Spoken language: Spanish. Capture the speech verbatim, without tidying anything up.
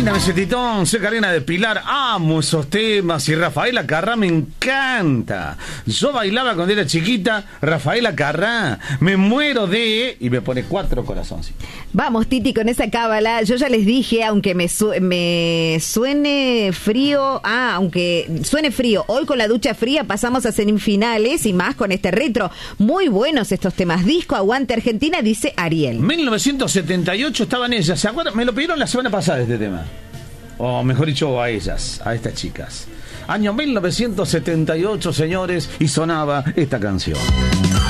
Karina Besetitón, soy Karina de Pilar, amo esos temas y Rafaela Carrá me encanta. Yo bailaba cuando era chiquita, Rafaela Carrá, me muero de... y me pone cuatro corazones. Vamos, Titi, con esa cábala. Yo ya les dije, aunque me, su me suene frío, ah, aunque suene frío, hoy con la ducha fría pasamos a semifinales y más con este retro. Muy buenos estos temas. Disco Aguante Argentina, dice Ariel. mil novecientos setenta y ocho estaban ellas, ¿se acuerdan? Me lo pidieron la semana pasada este tema. O mejor dicho, a ellas, a estas chicas. Año mil novecientos setenta y ocho, señores, y sonaba esta canción.